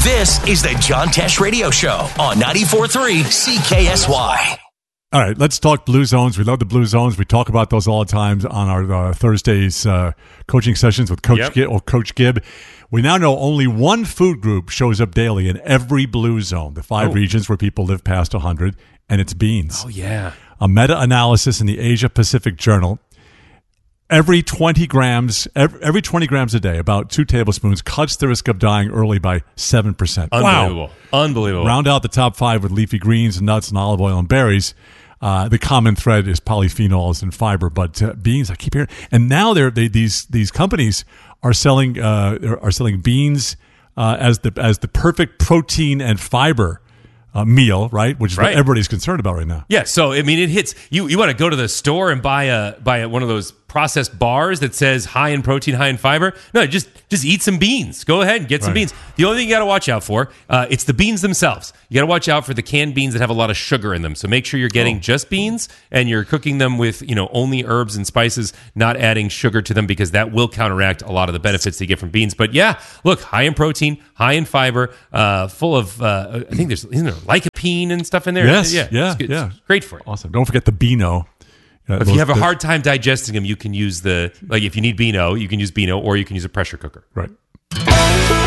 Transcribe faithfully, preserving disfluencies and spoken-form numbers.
This is the John Tesh Radio Show on ninety-four point three C K S Y. All right, let's talk Blue Zones. We love the Blue Zones. We talk about those all the time on our uh, Thursdays uh, coaching sessions with Coach Yep. Gibb, or Coach Gibb. We now know only one food group shows up daily in every Blue Zone, the five Oh. regions where people live past one hundred, and it's beans. Oh, yeah. A meta-analysis in the Asia Pacific Journal. Every twenty grams, every, every twenty grams a day, about two tablespoons, cuts the risk of dying early by seven percent. Unbelievable. Wow. Unbelievable. Round out the top five with leafy greens, nuts, and olive oil and berries. Uh, the common thread is polyphenols and fiber, but uh, beans, I keep hearing. And now they're, they these these companies are selling uh, are selling beans uh, as the as the perfect protein and fiber uh, meal, right? Which is Right. what everybody's concerned about right now. Yeah, so I mean, it hits you. You want to go to the store and buy a buy a, one of those processed bars that says high in protein, high in fiber. No, just just eat some beans. Go ahead and get some Right. beans. The only thing you got to watch out for, uh, it's the beans themselves. You got to watch out for the canned beans that have a lot of sugar in them. So make sure you're getting Oh. just beans and you're cooking them with you know only herbs and spices, not adding sugar to them because that will counteract a lot of the benefits that you get from beans. But yeah, look, high in protein, high in fiber, uh, full of uh, I think there's isn't there lycopene and stuff in there. Yes, yeah, yeah, it's good. yeah. It's great for it. Awesome. Don't forget the Beano. Uh, If those- you have a the- hard time digesting them, you can use the like. If you need Beano, you can use Beano, or you can use a pressure cooker. Right.